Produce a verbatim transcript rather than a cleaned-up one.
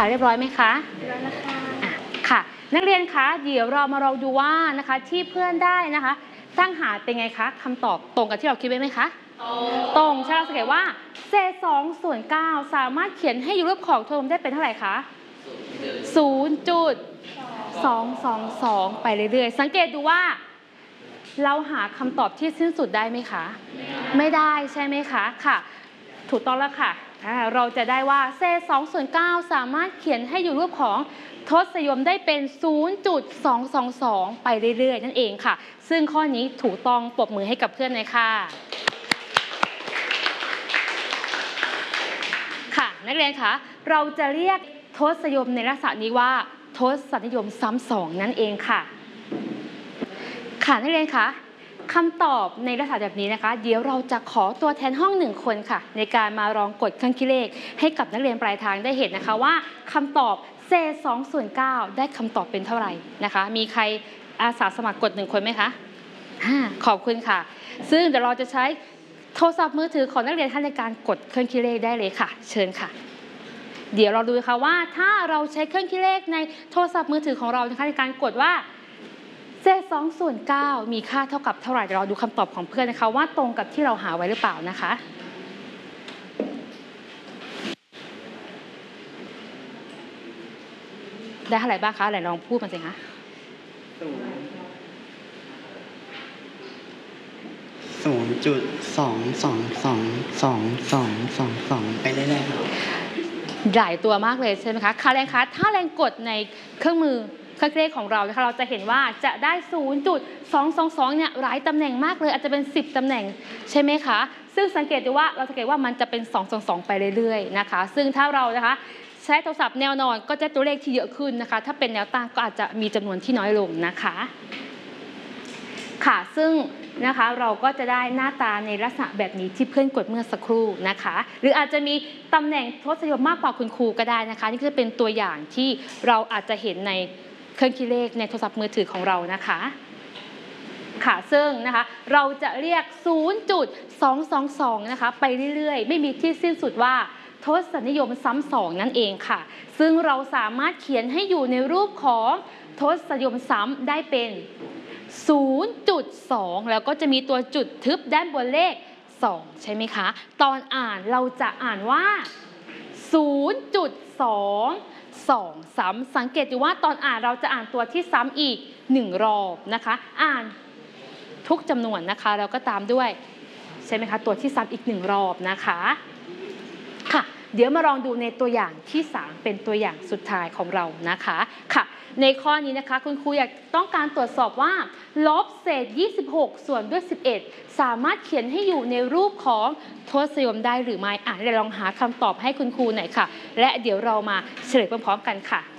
ค่ะเรียบร้อยไหมคะเรียบร้อยแล้วค่ะค่ะนักเรียนคะเดี๋ยวเรามาเราดูว่านะคะที่เพื่อนได้นะคะตั้งหาเป็นไงคะคำตอบตรงกับที่เราคิดไว้ไหมคะตรงใช่เราสังเกตว่าเศษสองส่วนเก้าสามารถเขียนให้อยู่รูปของโทรมได้เป็นเท่าไหร่คะศูนย์จุดสองสองสองไปเรื่อยๆสังเกตดูว่าเราหาคำตอบที่สิ้นสุดได้ไหมคะไม่ได้ใช่ไหมคะค่ะถูกต้องแล้วค่ะเราจะได้ว่าเศษสองส่วนเก้าสามารถเขียนให้อยู่รูปของทศนิยมได้เป็น ศูนย์จุดสองสองสอง ไปเรื่อยๆนั่นเองค่ะซึ่งข้อนี้ถูกต้องปรบมือให้กับเพื่อนเลยค่ะค่ะนักเรียนคะเราจะเรียกทศนิยมในลักษณะนี้ว่าทศนิยมซ้ำสองนั่นเองค่ะค่ะนักเรียนคะคำตอบในลักษณะแบบนี้นะคะเดี๋ยวเราจะขอตัวแทนห้องหนึ่งคนค่ะในการมาลองกดเครื่องคิดเลขให้กับนักเรียนปลายทางได้เห็นนะคะว่าคำตอบเศษสองส่วนเก้าได้คำตอบเป็นเท่าไหร่นะคะมีใครอาสาสมัครกดหนึ่งคนไหมคะขอบคุณค่ะซึ่งเดี๋ยวเราจะใช้โทรศัพท์มือถือของนักเรียนท่านในการกดเครื่องคิดเลขได้เลยค่ะเชิญค่ะเดี๋ยวเราดูค่ะว่าถ้าเราใช้เครื่องคิดเลขในโทรศัพท์มือถือของเรานะคะในการกดว่าเศษสองส่วนเก้ามีค่าเท่ากับเท่าไหร่เดี๋ยวเราดูคำตอบของเพื่อนนะคะว่าตรงกับที่เราหาไว้หรือเปล่านะคะได้เท่าไหร่บ้างคะไหนลองพูดมาสิคะศูนย์จุดสองสองสองสองสองสองสองไปเรื่อยๆครับหลายตัวมากเลยใช่ไหมคะค่ะแรงคะถ้าแรงกดในเครื่องมือเครื่องเลขของเรานะคะเราจะเห็นว่าจะได้ ศูนย์จุดสองสองสอง เนี่ยหลายตำแหน่งมากเลยอาจจะเป็นสิบตำแหน่งใช่ไหมคะซึ่งสังเกตดูว่าเราสังเกตว่ามันจะเป็นสอง สอง สองไปเรื่อยๆนะคะซึ่งถ้าเรานะคะใช้โทรศัพท์แนวนอนก็จะตัวเลขที่เยอะขึ้นนะคะถ้าเป็นแนวตั้งก็อาจจะมีจำนวนที่น้อยลงนะคะค่ะซึ่งนะคะเราก็จะได้หน้าตาในลักษณะแบบนี้ที่เพื่อนกดเมื่อสักครู่นะคะหรืออาจจะมีตำแหน่งทศนิยมมากกว่าคุณครูก็ได้นะคะนี่คือเป็นตัวอย่างที่เราอาจจะเห็นในเครื่องคิดเลขในโทรศัพท์มือถือของเรานะคะค่ะซึ่งนะคะเราจะเรียก ศูนย์จุดสองสองสอง นะคะไปเรื่อยๆไม่มีที่สิ้นสุดว่าทศนิยมซ้ำสองนั่นเองค่ะซึ่งเราสามารถเขียนให้อยู่ในรูปของทศนิยมซ้ำได้เป็น ศูนย์จุดสอง แล้วก็จะมีตัวจุดทึบด้านบนเลขสองใช่ไหมคะตอนอ่านเราจะอ่านว่า ศูนย์จุดสองสอง ซ้ำสังเกตดูว่าตอนอ่านเราจะอ่านตัวที่ซ้ำอีกหนึ่งรอบนะคะอ่านทุกจำนวนนะคะแล้วก็ตามด้วยใช่ไหมคะตัวที่ซ้ำอีกหนึ่งรอบนะคะค่ะเดี๋ยวมาลองดูในตัวอย่างที่สามเป็นตัวอย่างสุดท้ายของเรานะคะค่ะในข้อนี้นะคะคุณครูอยากต้องการตรวจสอบว่าลบเศษยี่สิบหกส่วนด้วยสิบเอ็ดสามารถเขียนให้อยู่ในรูปของทศนิยมได้หรือไม่อ่ะเดี๋ยวลองหาคำตอบให้คุณครูหน่อยค่ะและเดี๋ยวเรามาเฉลยพร้อมๆกันค่ะ